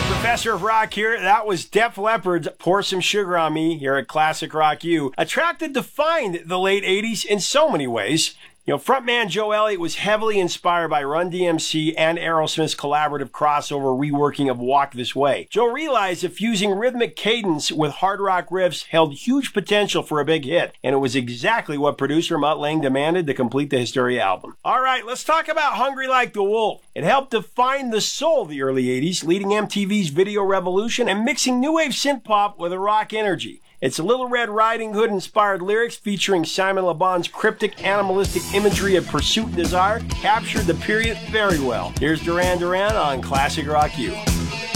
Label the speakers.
Speaker 1: Professor of Rock here. That was Def Leppard's Pour Some Sugar on Me here at Classic Rock U. A track that defined the late 80s in so many ways. You know, frontman Joe Elliott was heavily inspired by Run DMC and Aerosmith's collaborative crossover reworking of Walk This Way. Joe realized that fusing rhythmic cadence with hard rock riffs held huge potential for a big hit, and it was exactly what producer Mutt Lange demanded to complete the Hysteria album. All right, let's talk about Hungry Like the Wolf. It helped define the soul of the early 80s, leading MTV's video revolution and mixing new wave synth pop with a rock energy. Its Little Red Riding Hood-inspired lyrics featuring Simon Le Bon's cryptic, animalistic imagery of pursuit and desire captured the period very well. Here's Duran Duran on Classic Rock U.